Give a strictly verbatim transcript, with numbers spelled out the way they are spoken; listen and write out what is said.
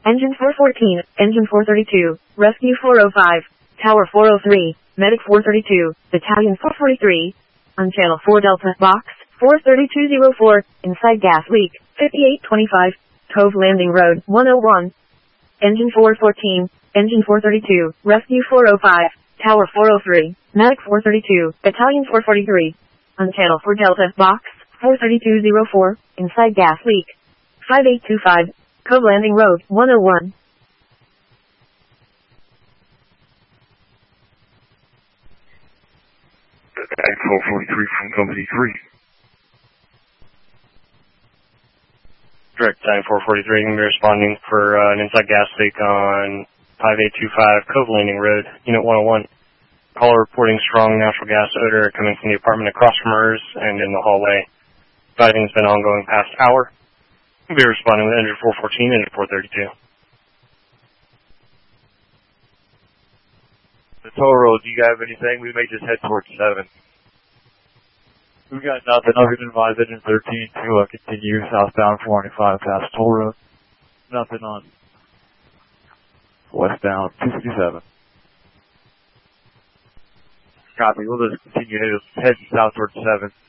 Engine four fourteen, Engine four thirty-two, Rescue four oh five, Tower four oh three, Medic four thirty-two, Battalion four forty-three, on Channel four Delta, Box four thirty-two oh four, inside gas leak, fifty-eight twenty-five, Cove Landing Road, one oh one. Engine four fourteen, Engine four thirty-two, Rescue four oh five, Tower four oh three, Medic four thirty-two, Battalion four forty-three, on Channel four Delta, Box four thirty-two oh four, inside gas leak, five eight two five, Cove Landing Road, one oh one. Ag four forty-three from Company three. Direct Battalion four forty-three, going to be responding for uh, an inside gas leak on five eight two five Cove Landing Road, Unit one oh one. Caller reporting strong natural gas odor coming from the apartment across from hers and in the hallway. Diving has been ongoing past hour. We'll be responding with Engine four fourteen, Engine four thirty-two. The toll road, do you have anything? We may just head towards seven. We've got nothing. I'll advise Engine thirteen to uh, continue southbound four ninety-five past toll road. Nothing on westbound two fifty-seven. Copy. We'll just continue heading south towards seven.